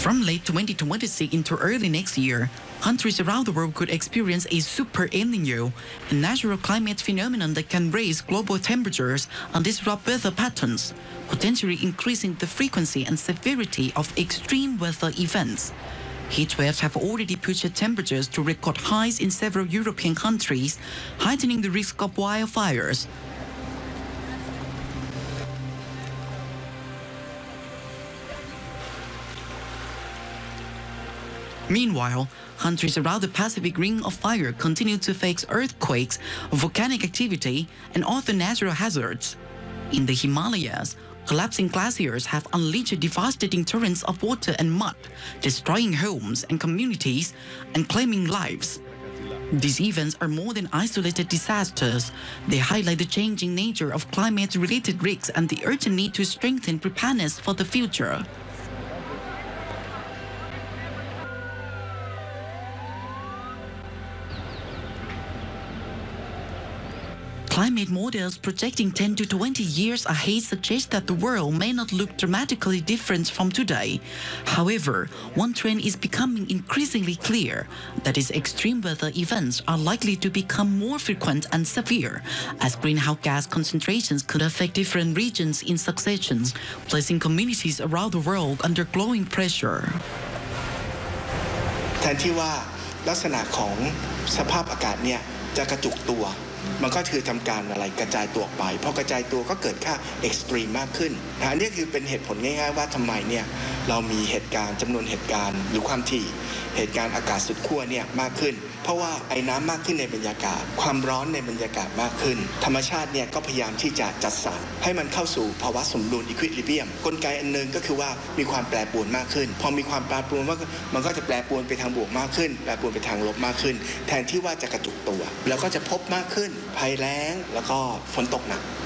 From late 2026 into early next year, countries around the world could experience a super El Niño, a natural climate phenomenon that can raise global temperatures and disrupt weather patterns, potentially increasing the frequency and severity of extreme weather events. Heat waves have already pushed temperatures to record highs in several European countries, heightening the risk of wildfires. Meanwhile, countries around the Pacific Ring of Fire continue to face earthquakes, volcanic activity, and other natural hazards. In the Himalayas, collapsing glaciers have unleashed devastating torrents of water and mud, destroying homes and communities and claiming lives. These events are more than isolated disasters. They highlight the changing nature of climate-related risks and the urgent need to strengthen preparedness for the future. Climate models projecting 10 to 20 years ahead suggest that the world may not look dramatically different from today. However, one trend is becoming increasingly clear, that is, extreme weather events are likely to become more frequent and severe, as greenhouse gas concentrations could affect different regions in succession, placing communities around the world under growing pressure. แทนที่ว่าลักษณะของสภาพอากาศเนี่ยจะกระจุกตัวมันก็คือทำการอะไรกระจายตัวออกไปพอกระจายตัวก็เกิดค่าเอ็กซ์ตรีมมากขึ้นอันนี้คือเป็นเหตุผลง่ายๆว่าทำไมเนี่ยเรามีเหตุการณ์จำนวนเหตุการณ์หรือความถี่เหตุการณ์อากาศสุดขั้วเนี่ยมากขึ้นเพราะว่าไอ้น้ำมากขึ้นในบรรยากาศความร้อนในบรรยากาศมากขึ้นธรรมชาติเนี่ยก็พยายามที่จะจัดสรรให้มันเข้าสู่ภาวะสมดุลอีควิลิเบียมกลไกอันนึงก็คือว่ามีความแปรปรวนมากขึ้นพอมีความแปรปรวนมันก็จะแปรปรวนไปทางบวกมากขึ้นแปรปรวนไปทางลบมากขึ้นแทนที่ว่าจะกระจุกตัวแล้วก็จะพบมากขึ้นภัยแล้งแล้วก็ฝนตกหนัก